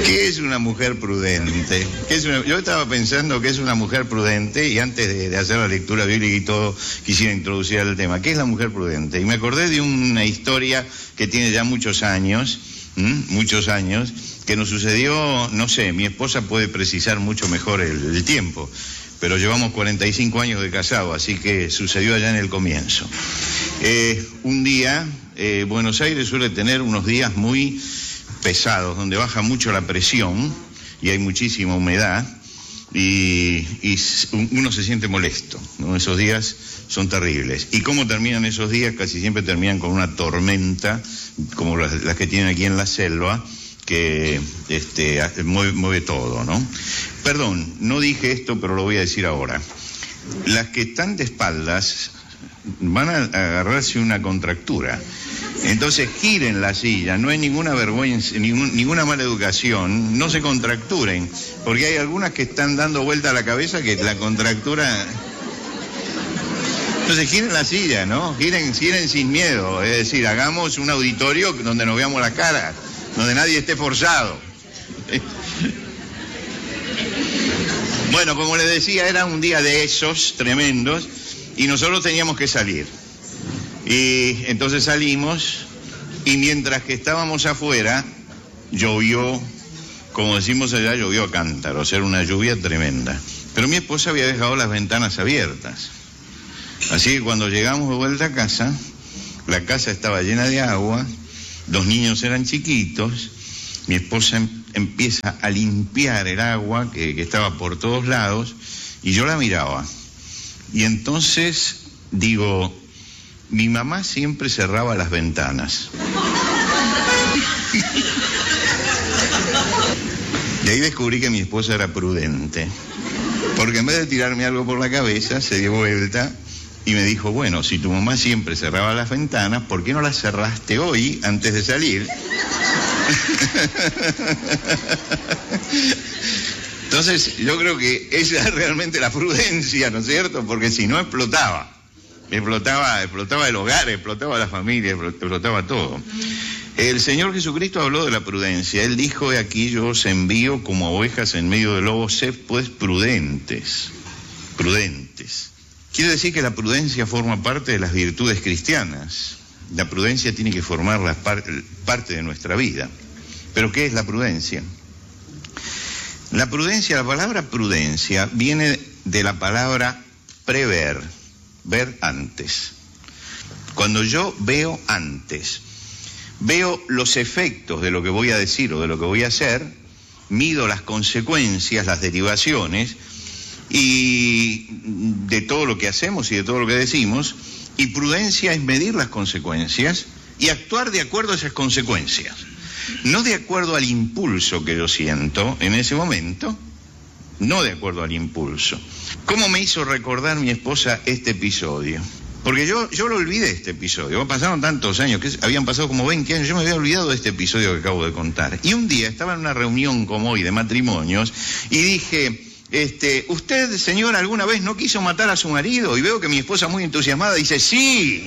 ¿Qué es una mujer prudente? Yo estaba pensando que es una mujer prudente y antes de hacer la lectura bíblica y todo quisiera introducir el tema. ¿Qué es la mujer prudente? Y me acordé de una historia que tiene ya muchos años, que nos sucedió, no sé, mi esposa puede precisar mucho mejor el tiempo, pero llevamos 45 años de casado, así que sucedió allá en el comienzo. Un día, Buenos Aires suele tener unos días muy pesados, donde baja mucho la presión y hay muchísima humedad y uno se siente molesto, ¿no? Esos días son terribles. ¿Y cómo terminan esos días? Casi siempre terminan con una tormenta, como las que tienen aquí en la selva, que mueve todo, ¿no? Perdón, no dije esto, pero lo voy a decir ahora. Las que están de espaldas van a agarrarse una contractura. Entonces giren la silla, no hay ninguna vergüenza, ninguna mala educación, no se contracturen, porque hay algunas que están dando vuelta a la cabeza que la contractura... Entonces giren la silla, ¿no? Giren sin miedo, es decir, hagamos un auditorio donde nos veamos la cara, donde nadie esté forzado. Bueno, como les decía, era un día de esos tremendos y nosotros teníamos que salir. Y entonces salimos y mientras que estábamos afuera llovió, como decimos allá, llovió a cántaros, era una lluvia tremenda. Pero mi esposa había dejado las ventanas abiertas. Así que cuando llegamos de vuelta a casa, la casa estaba llena de agua, los niños eran chiquitos, mi esposa empieza a limpiar el agua que estaba por todos lados y yo la miraba. Y entonces digo... Mi mamá siempre cerraba las ventanas. Y ahí descubrí que mi esposa era prudente. Porque en vez de tirarme algo por la cabeza, se dio vuelta y me dijo, bueno, si tu mamá siempre cerraba las ventanas, ¿por qué no las cerraste hoy antes de salir? Entonces, yo creo que esa es realmente la prudencia, ¿no es cierto? Porque si no explotaba el hogar, explotaba la familia, explotaba todo. El Señor Jesucristo habló de la prudencia. Él dijo, he aquí yo os envío como ovejas en medio de lobos, sed pues prudentes. Quiere decir que la prudencia forma parte de las virtudes cristianas. La prudencia tiene que formar parte de nuestra vida. ¿Pero qué es la prudencia? La palabra prudencia viene de la palabra prever. Ver antes. Cuando yo veo antes, veo los efectos de lo que voy a decir o de lo que voy a hacer, mido las consecuencias, las derivaciones y de todo lo que hacemos y de todo lo que decimos, y prudencia es medir las consecuencias y actuar de acuerdo a esas consecuencias, no de acuerdo al impulso que yo siento en ese momento, no de acuerdo al impulso. ¿Cómo me hizo recordar mi esposa este episodio? Porque yo lo olvidé, este episodio. Pasaron tantos años, que habían pasado como 20 años, yo me había olvidado de este episodio que acabo de contar. Y un día estaba en una reunión como hoy de matrimonios y dije, ¿usted, señora, alguna vez no quiso matar a su marido? Y veo que mi esposa muy entusiasmada dice, sí.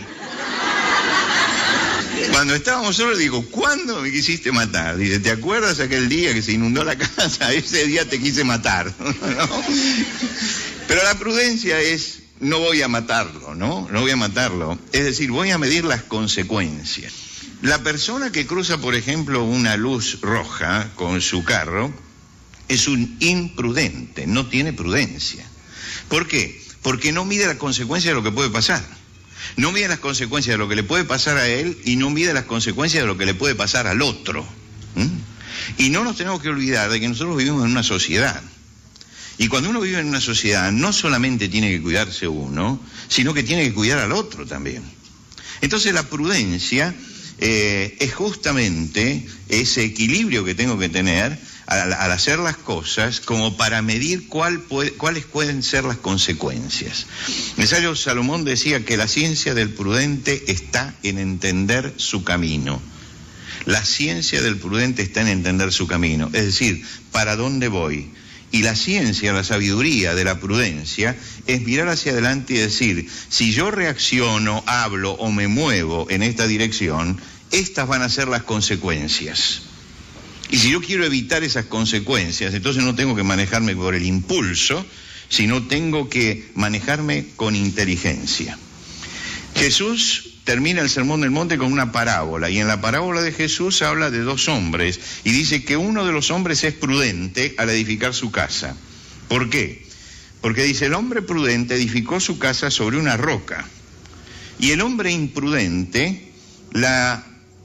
Cuando estábamos solos digo, ¿cuándo me quisiste matar? Dice, ¿te acuerdas aquel día que se inundó la casa? Ese día te quise matar, ¿no? Pero la prudencia es, no voy a matarlo, ¿no? No voy a matarlo. Es decir, voy a medir las consecuencias. La persona que cruza, por ejemplo, una luz roja con su carro es un imprudente, no tiene prudencia. ¿Por qué? Porque no mide las consecuencias de lo que puede pasar. No mide las consecuencias de lo que le puede pasar a él y no mide las consecuencias de lo que le puede pasar al otro. Y no nos tenemos que olvidar de que nosotros vivimos en una sociedad. Y cuando uno vive en una sociedad, no solamente tiene que cuidarse uno, sino que tiene que cuidar al otro también. Entonces la prudencia es justamente ese equilibrio que tengo que tener al hacer las cosas como para medir cuáles pueden ser las consecuencias. El sabio Salomón decía que la ciencia del prudente está en entender su camino. La ciencia del prudente está en entender su camino, es decir, ¿para dónde voy? Y la ciencia, la sabiduría de la prudencia es mirar hacia adelante y decir, si yo reacciono, hablo o me muevo en esta dirección, estas van a ser las consecuencias. Y si yo quiero evitar esas consecuencias, entonces no tengo que manejarme por el impulso, sino tengo que manejarme con inteligencia. Jesús termina el Sermón del Monte con una parábola, y en la parábola de Jesús habla de dos hombres, y dice que uno de los hombres es prudente al edificar su casa. ¿Por qué? Porque dice, el hombre prudente edificó su casa sobre una roca, y el hombre imprudente la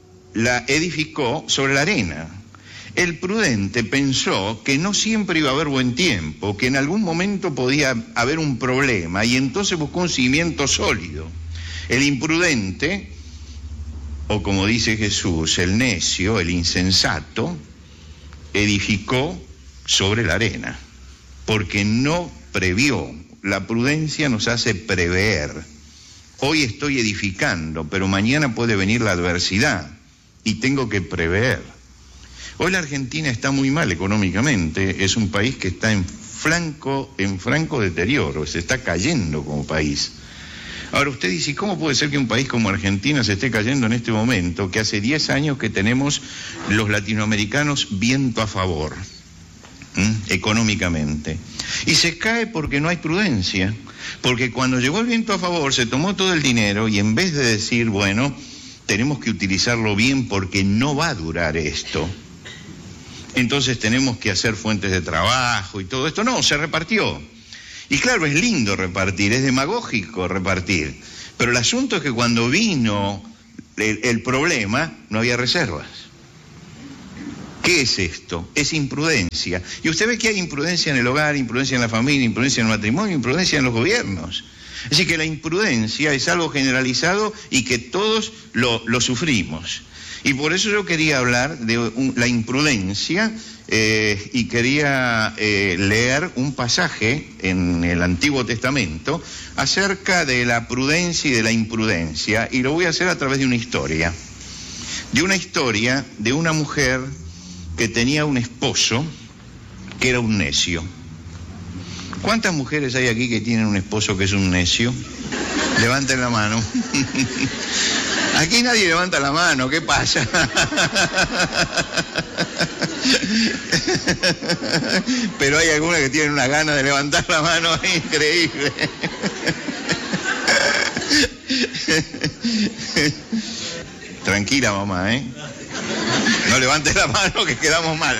edificó sobre la arena. El prudente pensó que no siempre iba a haber buen tiempo, que en algún momento podía haber un problema, y entonces buscó un cimiento sólido. El imprudente, o como dice Jesús, el necio, el insensato, edificó sobre la arena, porque no previó. La prudencia nos hace prever. Hoy estoy edificando, pero mañana puede venir la adversidad y tengo que prever. Hoy la Argentina está muy mal económicamente, es un país que está en franco deterioro, se está cayendo como país. Ahora usted dice, ¿cómo puede ser que un país como Argentina se esté cayendo en este momento, que hace 10 años que tenemos los latinoamericanos viento a favor, económicamente? Y se cae porque no hay prudencia, porque cuando llegó el viento a favor se tomó todo el dinero y en vez de decir, bueno, tenemos que utilizarlo bien porque no va a durar esto, entonces tenemos que hacer fuentes de trabajo y todo esto, no, se repartió. Y claro, es lindo repartir, es demagógico repartir, pero el asunto es que cuando vino el problema no había reservas. ¿Qué es esto? Es imprudencia. Y usted ve que hay imprudencia en el hogar, imprudencia en la familia, imprudencia en el matrimonio, imprudencia en los gobiernos. Así que la imprudencia es algo generalizado y que todos lo sufrimos. Y por eso yo quería hablar de la imprudencia y quería leer un pasaje en el Antiguo Testamento acerca de la prudencia y de la imprudencia, y lo voy a hacer a través de una historia de una mujer que tenía un esposo que era un necio. ¿Cuántas mujeres hay aquí que tienen un esposo que es un necio? Levanten la mano. Aquí nadie levanta la mano, ¿qué pasa? Pero hay algunas que tienen una gana de levantar la mano increíble. Tranquila, mamá, ¿eh? No levantes la mano que quedamos mal.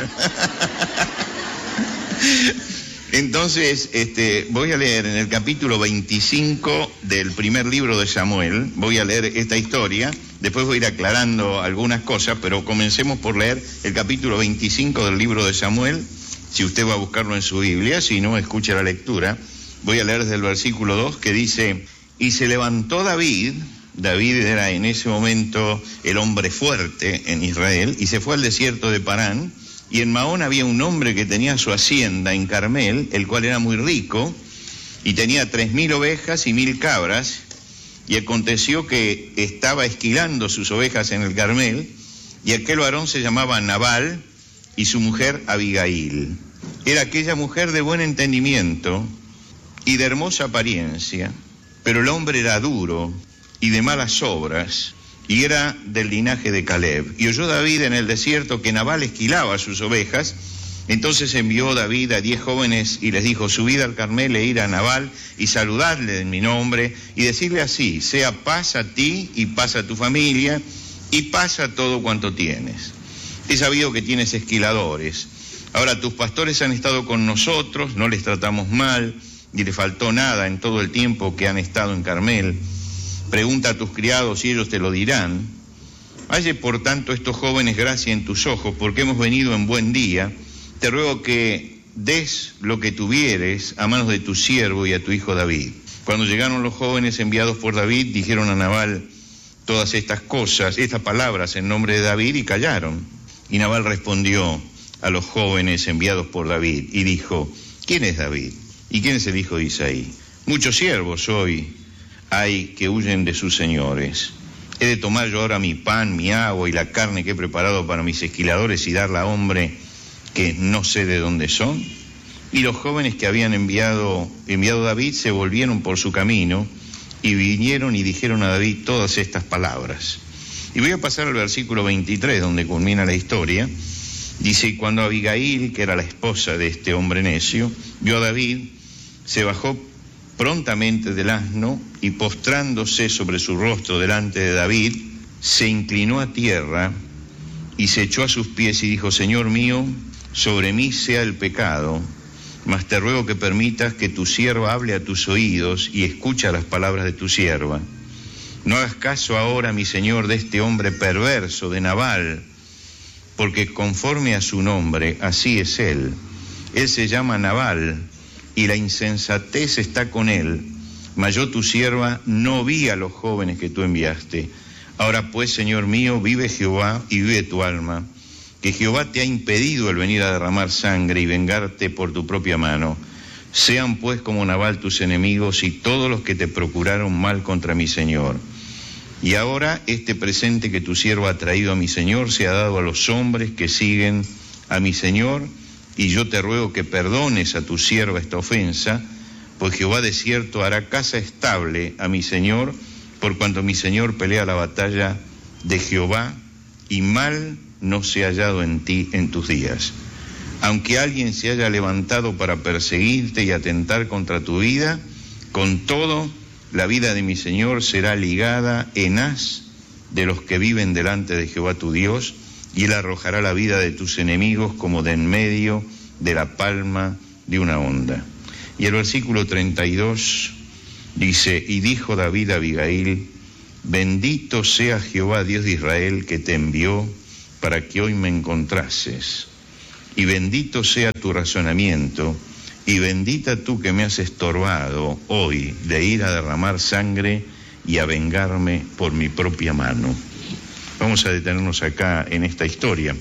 Entonces, voy a leer en el capítulo 25 del primer libro de Samuel, voy a leer esta historia, después voy a ir aclarando algunas cosas, pero comencemos por leer el capítulo 25 del libro de Samuel, si usted va a buscarlo en su Biblia, si no, escuche la lectura. Voy a leer desde el versículo 2 que dice, y se levantó David era en ese momento el hombre fuerte en Israel, y se fue al desierto de Parán. Y en Maón había un hombre que tenía su hacienda en Carmel, el cual era muy rico, y tenía 3.000 ovejas y 1.000 cabras, y aconteció que estaba esquilando sus ovejas en el Carmel, y aquel varón se llamaba Nabal, y su mujer Abigail. Era aquella mujer de buen entendimiento y de hermosa apariencia, pero el hombre era duro y de malas obras, y era del linaje de Caleb. Y oyó David en el desierto que Nabal esquilaba sus ovejas. Entonces envió David a 10 jóvenes y les dijo, subid al Carmel e ir a Nabal y saludadle en mi nombre y decirle así, sea paz a ti y paz a tu familia y paz a todo cuanto tienes. He sabido que tienes esquiladores. Ahora tus pastores han estado con nosotros, no les tratamos mal, ni les faltó nada en todo el tiempo que han estado en Carmel. Pregunta a tus criados y ellos te lo dirán. Halle por tanto estos jóvenes gracia en tus ojos, porque hemos venido en buen día. Te ruego que des lo que tuvieres a manos de tu siervo y a tu hijo David. Cuando llegaron los jóvenes enviados por David, dijeron a Nabal todas estas cosas, estas palabras en nombre de David, y callaron. Y Nabal respondió a los jóvenes enviados por David y dijo, ¿quién es David? ¿Y quién es el hijo de Isaí? Muchos siervos hoy hay que huyen de sus señores. ¿He de tomar yo ahora mi pan, mi agua y la carne que he preparado para mis esquiladores y darla a hombre que no sé de dónde son? Y los jóvenes que habían enviado David se volvieron por su camino y vinieron y dijeron a David todas estas palabras. Y voy a pasar al versículo 23, donde culmina la historia. Dice, y cuando Abigail, que era la esposa de este hombre necio, vio a David, se bajó prontamente del asno y postrándose sobre su rostro delante de David, se inclinó a tierra y se echó a sus pies y dijo, Señor mío, sobre mí sea el pecado, mas te ruego que permitas que tu sierva hable a tus oídos y escucha las palabras de tu sierva. No hagas caso ahora, mi señor, de este hombre perverso, de Nabal, porque conforme a su nombre, así es él. Él se llama Nabal, y la insensatez está con él, mas yo tu sierva no vi a los jóvenes que tú enviaste. Ahora pues, Señor mío, vive Jehová y vive tu alma, que Jehová te ha impedido el venir a derramar sangre y vengarte por tu propia mano. Sean pues como Nabal tus enemigos y todos los que te procuraron mal contra mi Señor. Y ahora este presente que tu siervo ha traído a mi Señor se ha dado a los hombres que siguen a mi Señor, y yo te ruego que perdones a tu sierva esta ofensa, pues Jehová de cierto hará casa estable a mi Señor, por cuanto mi Señor pelea la batalla de Jehová, y mal no se ha hallado en ti en tus días. Aunque alguien se haya levantado para perseguirte y atentar contra tu vida, con todo, la vida de mi Señor será ligada en haz de los que viven delante de Jehová tu Dios, y él arrojará la vida de tus enemigos como de en medio de la palma de una onda. Y el versículo 32 dice, y dijo David a Abigail, bendito sea Jehová Dios de Israel que te envió para que hoy me encontrases, y bendito sea tu razonamiento, y bendita tú que me has estorbado hoy de ir a derramar sangre y a vengarme por mi propia mano. Vamos a detenernos acá en esta historia.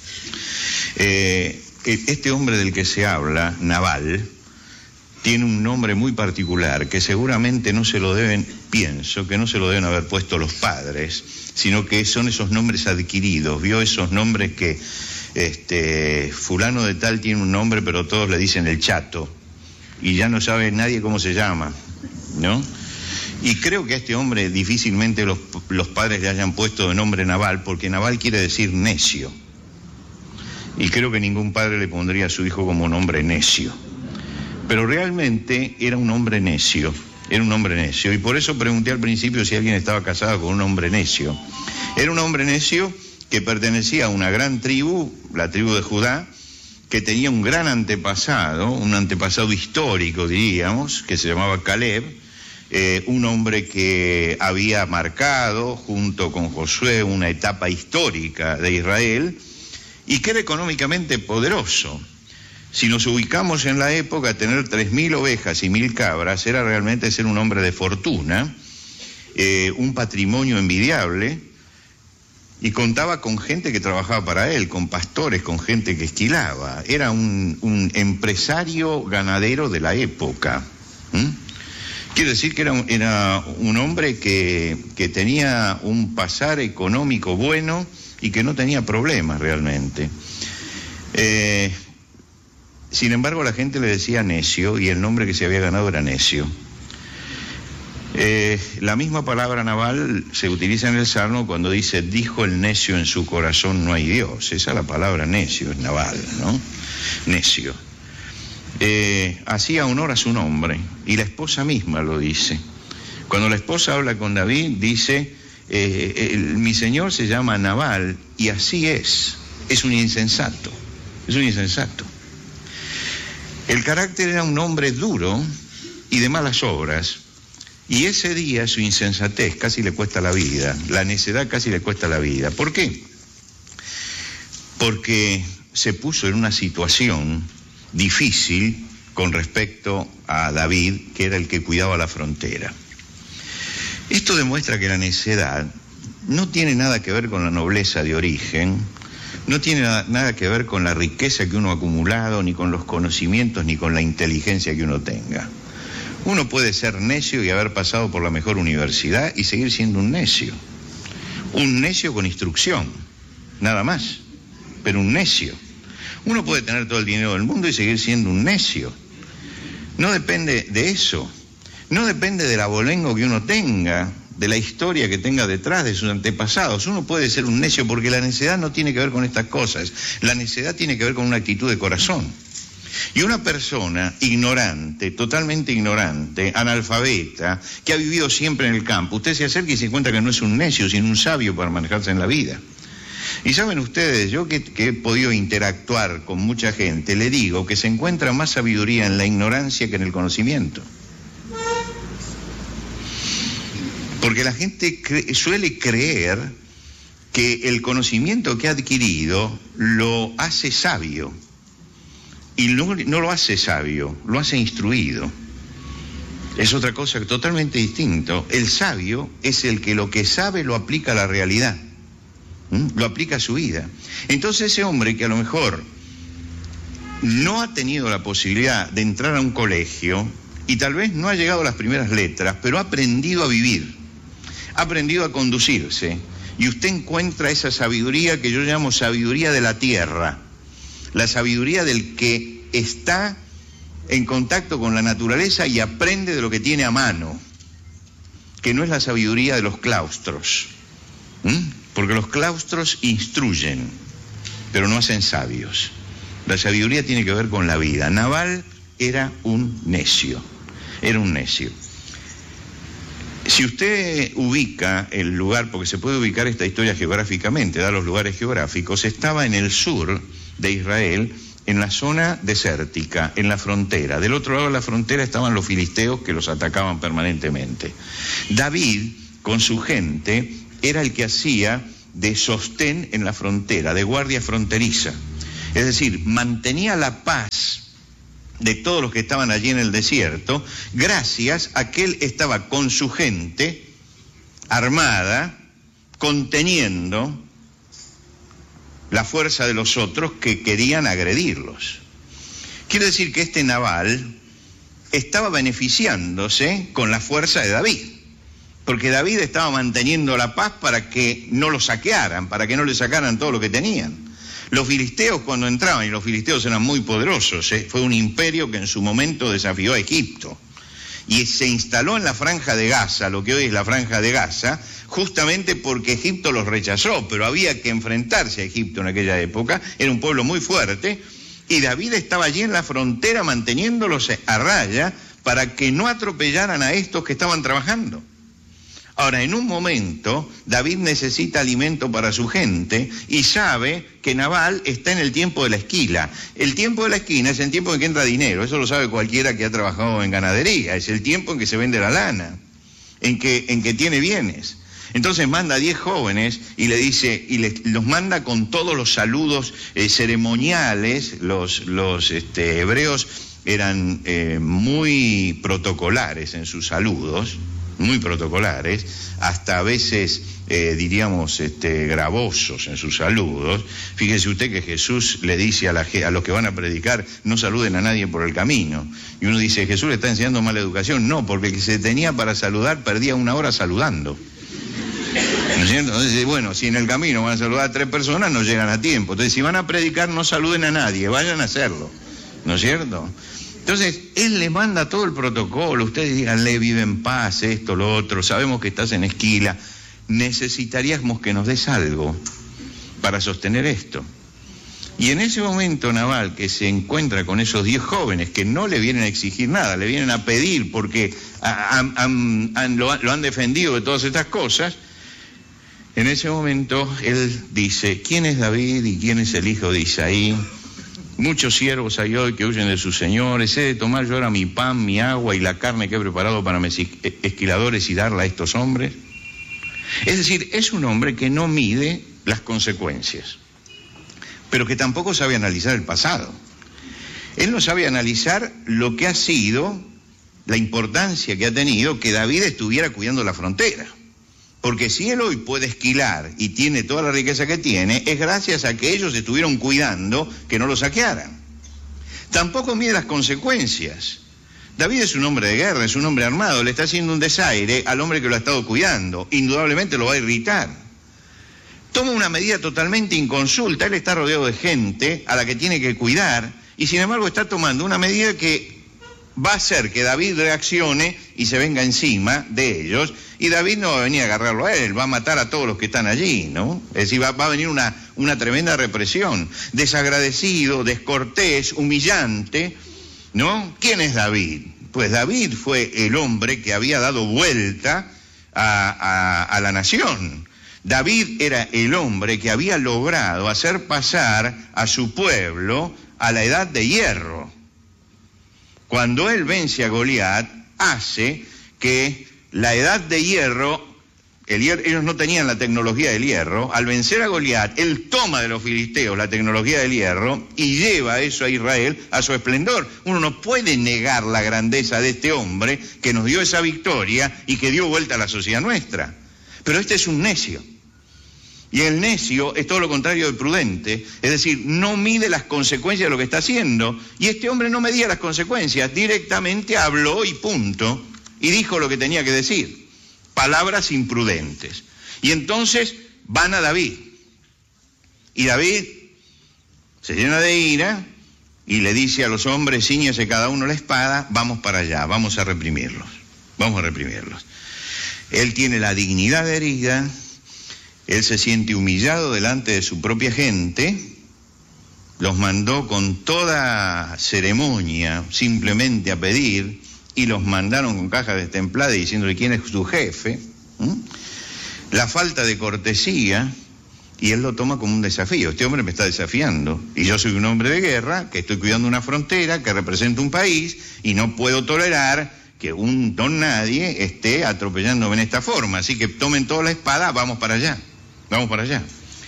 Este hombre del que se habla, Nabal, tiene un nombre muy particular que seguramente no se lo deben, pienso, que no se lo deben haber puesto los padres, sino que son esos nombres adquiridos. Vio esos nombres que fulano de tal tiene un nombre, pero todos le dicen el Chato, y ya no sabe nadie cómo se llama, ¿no? Y creo que a este hombre difícilmente los padres le hayan puesto de nombre Nabal, porque Nabal quiere decir necio. Y creo que ningún padre le pondría a su hijo como nombre necio. Pero realmente era un hombre necio, y por eso pregunté al principio si alguien estaba casado con un hombre necio. Era un hombre necio que pertenecía a una gran tribu, la tribu de Judá, que tenía un gran antepasado, un antepasado histórico, diríamos, que se llamaba Caleb, un hombre que había marcado, junto con Josué, una etapa histórica de Israel, y que era económicamente poderoso. Si nos ubicamos en la época, tener 3.000 ovejas y 1.000 cabras era realmente ser un hombre de fortuna, un patrimonio envidiable, y contaba con gente que trabajaba para él, con pastores, con gente que esquilaba. Era un empresario ganadero de la época. Quiere decir que era un hombre que tenía un pasar económico bueno y que no tenía problemas realmente. Sin embargo, la gente le decía necio, y el nombre que se había ganado era necio. La misma palabra Nabal se utiliza en el Salmo cuando dice, dijo el necio en su corazón no hay Dios. Esa es la palabra necio, es Nabal, ¿no? Necio. Hacía honor a su nombre, y la esposa misma lo dice. Cuando la esposa habla con David, dice, mi señor se llama Nabal, y así es un insensato, El carácter era un hombre duro y de malas obras, y ese día su insensatez casi le cuesta la vida, la necedad casi le cuesta la vida. ¿Por qué? Porque se puso en una situación difícil con respecto a David, que era el que cuidaba la frontera. Esto demuestra que la necedad no tiene nada que ver con la nobleza de origen, no tiene nada que ver con la riqueza que uno ha acumulado, ni con los conocimientos, ni con la inteligencia que uno tenga. Uno puede ser necio y haber pasado por la mejor universidad y seguir siendo un necio con instrucción, nada más, pero un necio. Uno puede tener todo el dinero del mundo y seguir siendo un necio. No depende de eso. No depende del abolengo que uno tenga, de la historia que tenga detrás de sus antepasados. Uno puede ser un necio porque la necedad no tiene que ver con estas cosas. La necedad tiene que ver con una actitud de corazón. Y una persona ignorante, totalmente ignorante, analfabeta, que ha vivido siempre en el campo, usted se acerca y se encuentra que no es un necio, sino un sabio para manejarse en la vida. Y saben ustedes, yo que he podido interactuar con mucha gente, le digo que se encuentra más sabiduría en la ignorancia que en el conocimiento. Porque la gente suele creer que el conocimiento que ha adquirido lo hace sabio. Y no lo hace sabio, lo hace instruido. Es otra cosa totalmente distinto. El sabio es el que lo que sabe lo aplica a la realidad. Lo aplica a su vida. Entonces ese hombre que a lo mejor no ha tenido la posibilidad de entrar a un colegio y tal vez no ha llegado a las primeras letras, pero ha aprendido a vivir, ha aprendido a conducirse, y usted encuentra esa sabiduría que yo llamo sabiduría de la tierra, la sabiduría del que está en contacto con la naturaleza y aprende de lo que tiene a mano, que no es la sabiduría de los claustros, porque los claustros instruyen, pero no hacen sabios. La sabiduría tiene que ver con la vida. Nabal era un necio, era un necio. Si usted ubica el lugar, porque se puede ubicar esta historia geográficamente, da los lugares geográficos, estaba en el sur de Israel, en la zona desértica, en la frontera. Del otro lado de la frontera estaban los filisteos que los atacaban permanentemente. David, con su gente, era el que hacía de sostén en la frontera, de guardia fronteriza. Es decir, mantenía la paz de todos los que estaban allí en el desierto, gracias a que él estaba con su gente armada, conteniendo la fuerza de los otros que querían agredirlos. Quiere decir que este Nabal estaba beneficiándose con la fuerza de David, porque David estaba manteniendo la paz para que no lo saquearan, para que no le sacaran todo lo que tenían. Los filisteos cuando entraban, y los filisteos eran muy poderosos, fue un imperio que en su momento desafió a Egipto, y se instaló en la franja de Gaza, lo que hoy es la franja de Gaza, justamente porque Egipto los rechazó, pero había que enfrentarse a Egipto en aquella época, era un pueblo muy fuerte, y David estaba allí en la frontera manteniéndolos a raya para que no atropellaran a estos que estaban trabajando. Ahora, en un momento, David necesita alimento para su gente y sabe que Nabal está en el tiempo de la esquila. El tiempo de la esquila es el tiempo en que entra dinero, eso lo sabe cualquiera que ha trabajado en ganadería, es el tiempo en que se vende la lana, en que tiene bienes. Entonces manda a 10 jóvenes y le dice, los manda con todos los saludos ceremoniales. Los hebreos eran muy protocolares en sus saludos, muy protocolares, hasta a veces diríamos gravosos en sus saludos. Fíjese usted que Jesús le dice a los que van a predicar, no saluden a nadie por el camino. Y uno dice, Jesús le está enseñando mala educación. No, porque el que se tenía para saludar perdía 1 hora saludando. ¿No es cierto? Entonces, bueno, si en el camino van a saludar a 3 personas, no llegan a tiempo. Entonces, si van a predicar, no saluden a nadie, vayan a hacerlo. ¿No es cierto? Entonces, él le manda todo el protocolo, ustedes díganle, vive en paz, esto, lo otro, sabemos que estás en esquila, necesitaríamos que nos des algo para sostener esto. Y en ese momento Nabal, que se encuentra con esos 10 jóvenes que no le vienen a exigir nada, le vienen a pedir porque lo han defendido de todas estas cosas, en ese momento él dice, ¿quién es David y quién es el hijo de Isaí? Muchos siervos hay hoy que huyen de sus señores, he de tomar yo ahora mi pan, mi agua y la carne que he preparado para mis esquiladores y darla a estos hombres. Es decir, es un hombre que no mide las consecuencias, pero que tampoco sabe analizar el pasado. Él no sabe analizar lo que ha sido, la importancia que ha tenido que David estuviera cuidando la frontera. Porque si él hoy puede esquilar y tiene toda la riqueza que tiene, es gracias a que ellos estuvieron cuidando que no lo saquearan. Tampoco mide las consecuencias. David es un hombre de guerra, es un hombre armado, le está haciendo un desaire al hombre que lo ha estado cuidando. Indudablemente lo va a irritar. Toma una medida totalmente inconsulta, él está rodeado de gente a la que tiene que cuidar, y sin embargo está tomando una medida que va a hacer que David reaccione y se venga encima de ellos, y David no va a venir a agarrarlo a él, va a matar a todos los que están allí, ¿no? Es decir, va a venir una tremenda represión, desagradecido, descortés, humillante, ¿no? ¿Quién es David? Pues David fue el hombre que había dado vuelta a la nación. David era el hombre que había logrado hacer pasar a su pueblo a la edad de hierro. Cuando él vence a Goliat, hace que la edad de hierro, ellos no tenían la tecnología del hierro, al vencer a Goliat, él toma de los filisteos la tecnología del hierro y lleva eso a Israel a su esplendor. Uno no puede negar la grandeza de este hombre que nos dio esa victoria y que dio vuelta a la sociedad nuestra. Pero este es un necio. Y el necio es todo lo contrario del prudente, es decir, no mide las consecuencias de lo que está haciendo. Y este hombre no medía las consecuencias, directamente habló y punto, y dijo lo que tenía que decir. Palabras imprudentes. Y entonces van a David. Y David se llena de ira y le dice a los hombres, cíñese cada uno la espada, vamos para allá, vamos a reprimirlos. Vamos a reprimirlos. Él tiene la dignidad herida. Él se siente humillado delante de su propia gente, los mandó con toda ceremonia simplemente a pedir, y los mandaron con cajas destempladas diciéndole quién es su jefe. La falta de cortesía, y él lo toma como un desafío. Este hombre me está desafiando, y yo soy un hombre de guerra, que estoy cuidando una frontera, que representa un país, y no puedo tolerar que un don nadie esté atropellándome en esta forma. Así que tomen toda la espada, vamos para allá. Vamos para allá.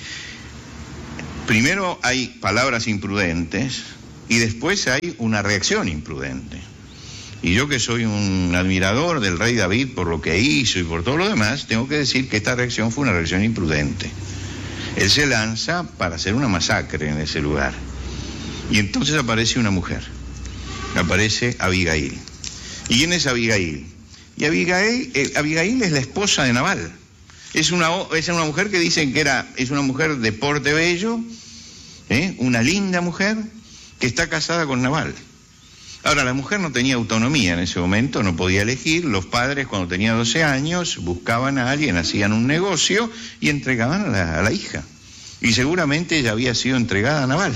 Primero hay palabras imprudentes y después hay una reacción imprudente. Y yo, que soy un admirador del rey David por lo que hizo y por todo lo demás, tengo que decir que esta reacción fue una reacción imprudente. Él se lanza para hacer una masacre en ese lugar. Y entonces aparece una mujer. Aparece Abigail. ¿Y quién es Abigail? Y Abigail es la esposa de Nabal. Es una mujer que dicen que es una mujer de porte bello, una linda mujer que está casada con Nabal. Ahora, la mujer no tenía autonomía en ese momento, no podía elegir. Los padres, cuando tenía 12 años, buscaban a alguien, hacían un negocio y entregaban a la hija. Y seguramente ella había sido entregada a Nabal.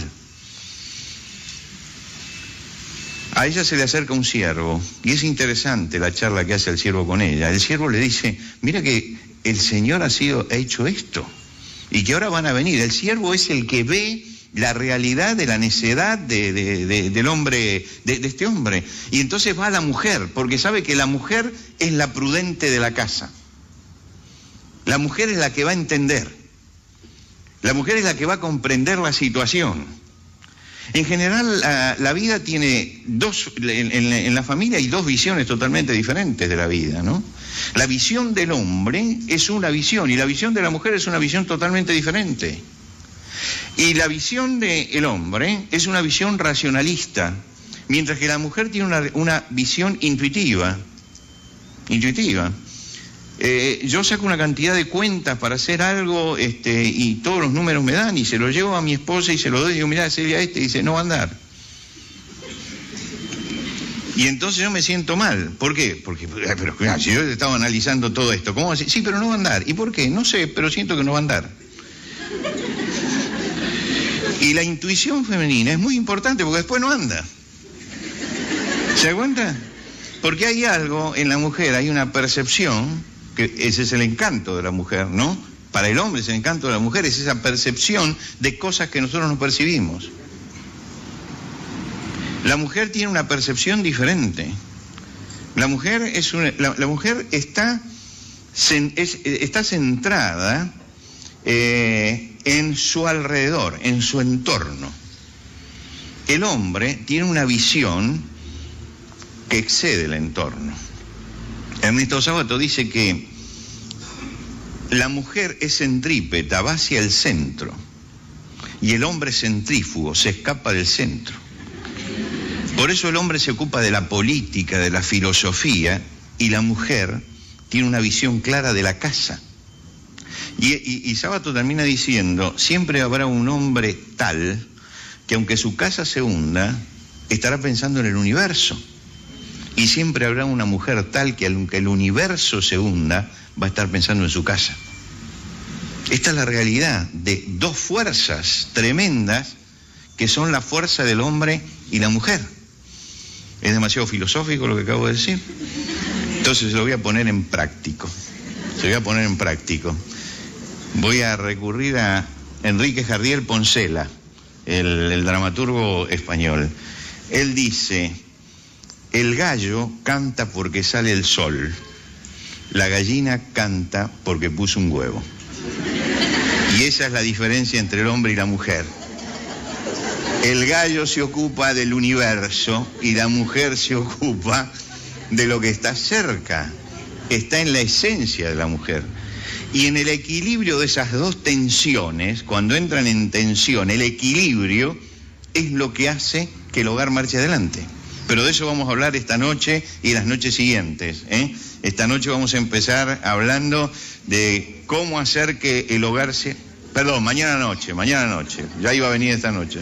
A ella se le acerca un siervo, y es interesante la charla que hace el siervo con ella. El siervo le dice, mira que el Señor ha hecho esto, y que ahora van a venir. El siervo es el que ve la realidad de la necedad del hombre, de este hombre. Y entonces va a la mujer, porque sabe que la mujer es la prudente de la casa. La mujer es la que va a entender. La mujer es la que va a comprender la situación. En general, la vida tiene en la familia hay dos visiones totalmente diferentes de la vida, ¿no? La visión del hombre es una visión, y la visión de la mujer es una visión totalmente diferente. Y la visión del hombre es una visión racionalista, mientras que la mujer tiene una visión intuitiva. Yo saco una cantidad de cuentas para hacer algo, y todos los números me dan, y se lo llevo a mi esposa y se lo doy, y digo, mirá, Celia, y dice, no va a andar. Y entonces yo me siento mal. ¿Por qué? Porque, pero claro, si yo estaba analizando todo esto, ¿cómo así? Sí, pero no va a andar. ¿Y por qué? No sé, pero siento que no va a andar. Y la intuición femenina es muy importante porque después no anda. ¿Se da cuenta? Porque hay algo en la mujer, hay una percepción, que ese es el encanto de la mujer, ¿no? Para el hombre es el encanto de la mujer, es esa percepción de cosas que nosotros no percibimos. La mujer tiene una percepción diferente. La mujer está centrada en su alrededor, en su entorno. El hombre tiene una visión que excede el entorno. Ernesto Sábato dice que la mujer es centrípeta, va hacia el centro, y el hombre es centrífugo, se escapa del centro. Por eso el hombre se ocupa de la política, de la filosofía, y la mujer tiene una visión clara de la casa. Y Sábato termina diciendo, siempre habrá un hombre tal que aunque su casa se hunda, estará pensando en el universo. Y siempre habrá una mujer tal que aunque el universo se hunda, va a estar pensando en su casa. Esta es la realidad de dos fuerzas tremendas que son la fuerza del hombre y la mujer. ¿Es demasiado filosófico lo que acabo de decir? Entonces lo voy a poner en práctico. Voy a recurrir a Enrique Jardiel Poncela, el dramaturgo español. Él dice: el gallo canta porque sale el sol, la gallina canta porque puso un huevo. Y esa es la diferencia entre el hombre y la mujer. El gallo se ocupa del universo y la mujer se ocupa de lo que está cerca. Está en la esencia de la mujer. Y en el equilibrio de esas dos tensiones, cuando entran en tensión, el equilibrio es lo que hace que el hogar marche adelante. Pero de eso vamos a hablar esta noche y las noches siguientes, ¿eh? Esta noche vamos a empezar hablando de cómo hacer que el hogar se... Perdón, mañana noche, ya iba a venir esta noche.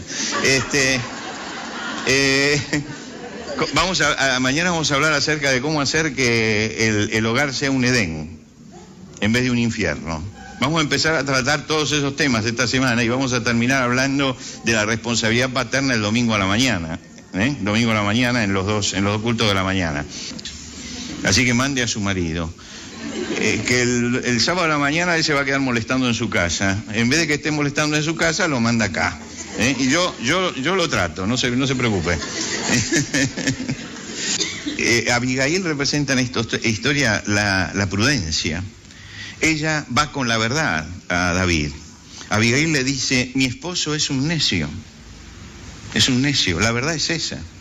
Mañana vamos a hablar acerca de cómo hacer que el hogar sea un Edén en vez de un infierno. Vamos a empezar a tratar todos esos temas esta semana y vamos a terminar hablando de la responsabilidad paterna el domingo a la mañana. Domingo a la mañana en los dos cultos de la mañana. Así que mande a su marido. Que el sábado a la mañana él se va a quedar molestando en su casa. En vez de que esté molestando en su casa, lo manda acá. Y yo lo trato, no se preocupe. Abigail representa en esta historia la prudencia. Ella va con la verdad a David. Abigail le dice: mi esposo es un necio. La verdad es esa.